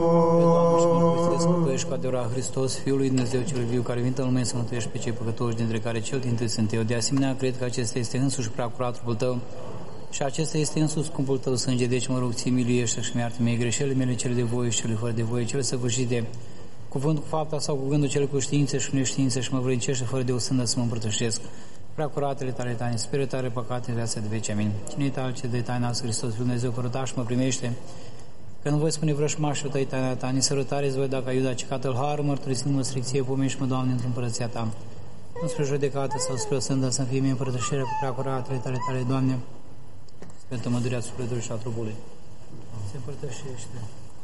Tu ești cu adevărat Hristos, Fiul lui Dumnezeu cel viu, care vine în lume să mântuiești pe cei păcătoși, dintre care cel dintâi sunt eu. De asemenea, cred că acesta este însuși prea curatul tău și acesta este însuși scumpul tău sânge. Deci mă rog, ție miluiește și mi-iartă mie greșelile mele, cele de voie și cele fără de voie, cele săvârșite, cuvântul cu fapta sau cu gândul, cele cu știință și cu neștiință, și mă vrednicește fără de o sândă să mă împărtășesc. Prea curatele tale taine, spere tare păcate în viața de veci. Amin. Cine-i tale ce de taina Hristos, Fiul Dumnezeu, fără și mă primește, că nu voi spune vrășmașul tăi taina ta, ni sărătare îți voi da ca Iuda, ce ca harul mărturisind mă stricție, pomești-mă, Doamne, într-o împărăția ta. Nu spre judecată sau spre o sândă să fie mie împărtășirea cu prea curatele tale, Doamne, pentru mădurea sufletului și a trupului. Se împărtășește.